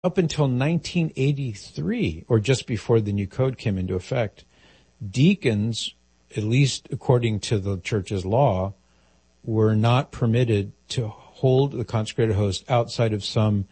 up until 1983, or just before the new code came into effect, deacons, at least according to the church's law, were not permitted to hold the consecrated host outside of some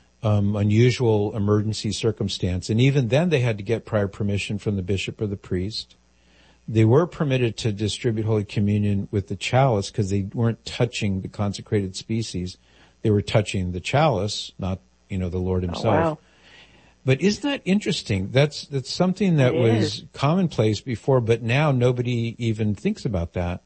unusual emergency circumstance. And even then they had to get prior permission from the bishop or the priest. They were permitted to distribute Holy Communion with the chalice because they weren't touching the consecrated species. They were touching the chalice, not, the Lord himself. Oh, wow. But isn't that interesting? That's something that was commonplace before, but now nobody even thinks about that.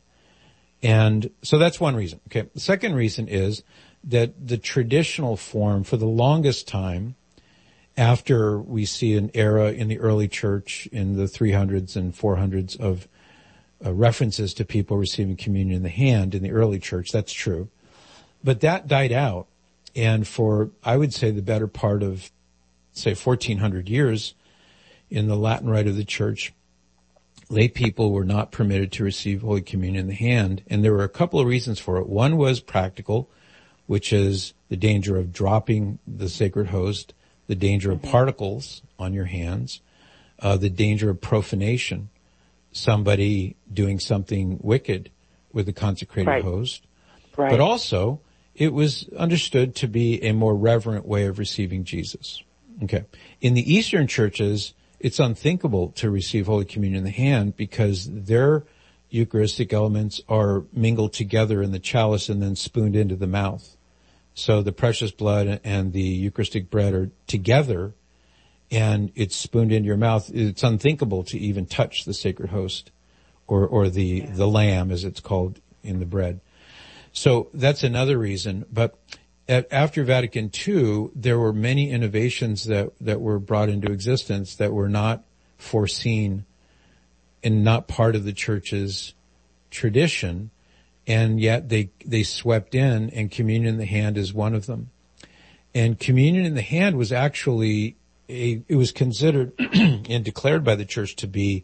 And so that's one reason. Okay. The second reason is that the traditional form for the longest time, after we see an era in the early church in the 300s and 400s of references to people receiving communion in the hand in the early church, that's true. But that died out. And for, I would say, the better part of, say, 1400 years in the Latin rite of the church, lay people were not permitted to receive Holy Communion in the hand. And there were a couple of reasons for it. One was practical, which is the danger of dropping the sacred host, the danger of particles on your hands, the danger of profanation, somebody doing something wicked with the consecrated host. Right. But also, it was understood to be a more reverent way of receiving Jesus. Okay. In the Eastern churches, it's unthinkable to receive Holy Communion in the hand because their Eucharistic elements are mingled together in the chalice and then spooned into the mouth. So the precious blood and the Eucharistic bread are together and it's spooned into your mouth. It's unthinkable to even touch the sacred host or the lamb, as it's called in the bread. So that's another reason. But after Vatican II, there were many innovations that were brought into existence that were not foreseen and not part of the church's tradition. And yet they swept in, and communion in the hand is one of them. And communion in the hand was actually it was considered and declared by the church to be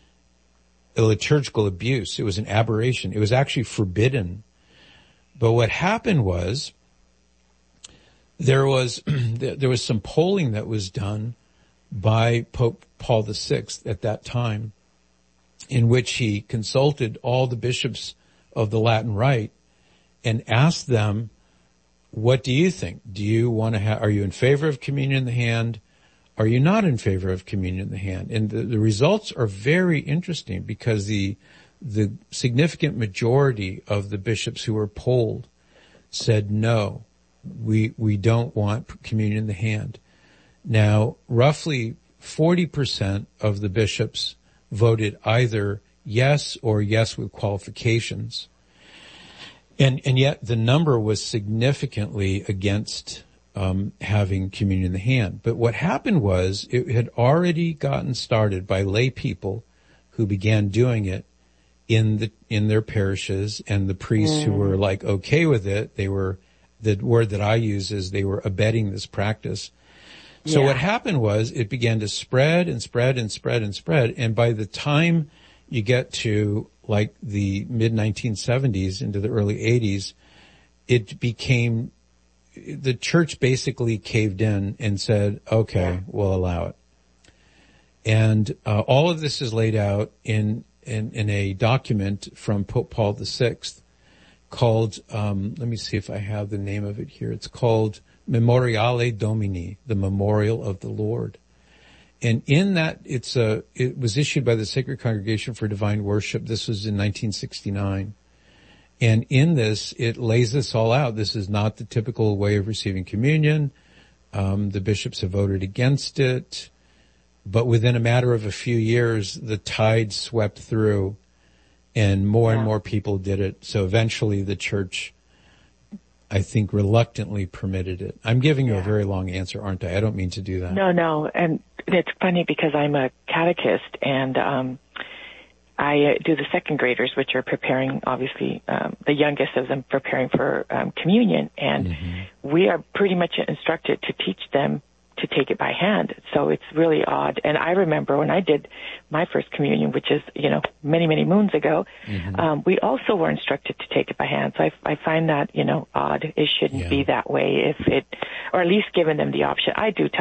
a liturgical abuse. It was an aberration. It was actually forbidden. But what happened was there was some polling that was done by Pope Paul VI at that time, in which he consulted all the bishops of the Latin Rite and asked them, what do you think? Do you want to are you in favor of communion in the hand? Are you not in favor of communion in the hand? And the results are very interesting because the significant majority of the bishops who were polled said no, we don't want communion in the hand. Now, roughly 40% of the bishops voted either yes or yes with qualifications. And yet the number was significantly against having communion in the hand. But what happened was it had already gotten started by lay people who began doing it in their parishes, and the priests who were like okay with it, the word that I use is they were abetting this practice. So what happened was it began to spread and spread and spread and spread. And by the time you get to like the mid 1970s into the early 80s, the church basically caved in and said, okay, we'll allow it. And all of this is laid out in a document from Pope Paul VI called, let me see if I have the name of it here. It's called Memoriale Domini, the Memorial of the Lord. And in that, it was issued by the Sacred Congregation for Divine Worship. This was in 1969. And in this, it lays this all out. This is not the typical way of receiving communion. The bishops have voted against it. But within a matter of a few years, the tide swept through and more people did it. So eventually the church, I think, reluctantly permitted it. I'm giving you a very long answer, aren't I? I don't mean to do that. No. And it's funny because I'm a catechist and I do the second graders, which are preparing, obviously, the youngest of them preparing for communion. And we are pretty much instructed to teach them to take it by hand. So it's really odd. And I remember when I did my first communion, which is, many, many moons ago, we also were instructed to take it by hand. So I find that, odd. It shouldn't be that way or at least giving them the option. I do tell